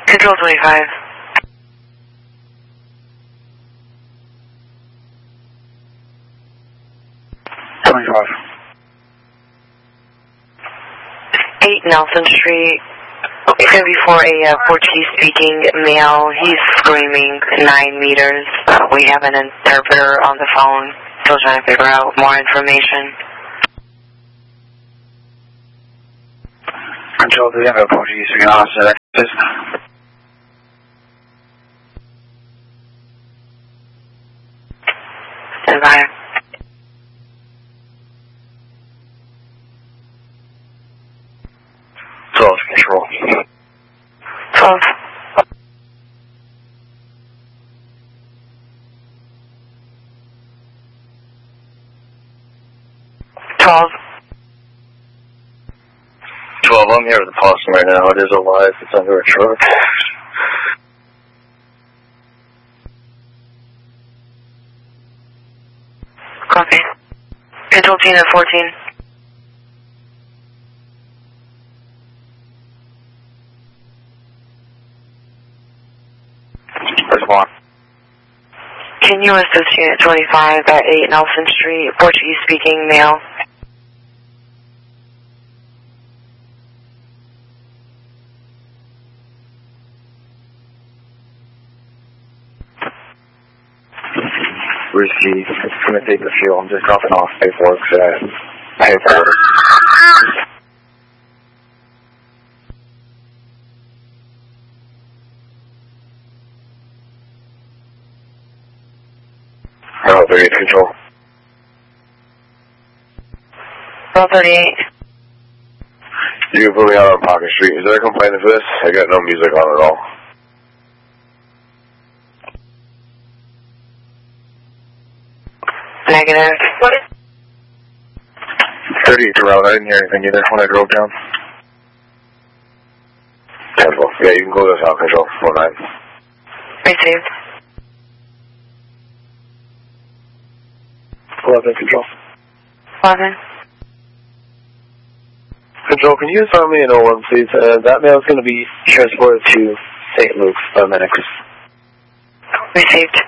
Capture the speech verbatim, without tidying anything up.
Control twenty-five. twenty-five. eight Nelson Street. It's going to be for a uh, Portuguese-speaking male. He's screaming nine meters. Uh, we have an interpreter on the phone. Still trying to figure out more information. Control, do you have a Portuguese-speaking officer that exists? Stand by. twelve, Control. twelve. twelve. twelve, I'm here with the possum right now. It is alive. It's under a truck. Copy. Control Tina fourteen. Respond. Can you assist Unit twenty-five at eight Nelson Street, Portuguese-speaking male? Risky. It's going to take the fuel. I'm just dropping off paperwork for that. Paperwork. Oh, thirty-eight, Control. twelve thirty-eight. You can put me out on Pocket Street. Is there a complaint for this? I got no music on at all. Negative. What is? thirty-eight around. I didn't hear anything either when I drove down. Control. Yeah, you can go to this out, Control. four nine. Received. eleven, Control. eleven. Control, can you assign me an oh one, please? Uh, that mail is going to be transported to Saint Luke's paramedics. Received.